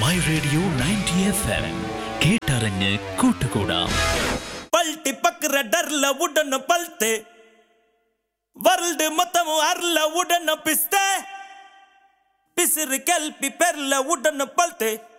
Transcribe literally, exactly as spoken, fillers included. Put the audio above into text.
My radio ninety F M കേട്ടറിഞ്ഞ് കൂട്ടുകൂടാം. പൾട്ടി പക്കറ ഡർല ഉടന പൽത്തെ വർൽഡ് മൊത്തം അർല ഉടന പിസ്തെ പിസിർ കൽപ്പി പെർല ഉടന പൽത്തെ